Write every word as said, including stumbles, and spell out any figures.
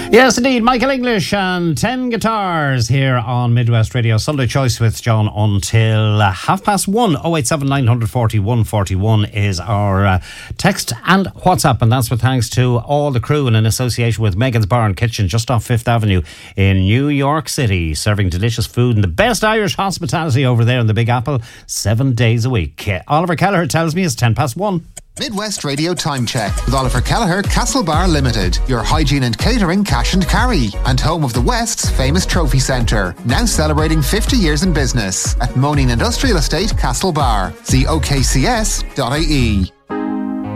Yes, indeed. Michael English and ten guitars here on Midwest Radio. Sunday Choice with John until uh, half past one. oh eight seven nine four one four one is our uh, text and WhatsApp. And that's with thanks to all the crew and in association with Megan's Bar and Kitchen just off Fifth Avenue in New York City. Serving delicious food and the best Irish hospitality over there in the Big Apple seven days a week. Uh, Oliver Kelleher tells me it's ten past one. Midwest Radio Time Check with Oliver Kelleher, Castlebar Limited, your hygiene and catering cash and carry, and home of the West's famous trophy centre, now celebrating fifty years in business at Moaning Industrial Estate, Castlebar. See O K C S dot I E.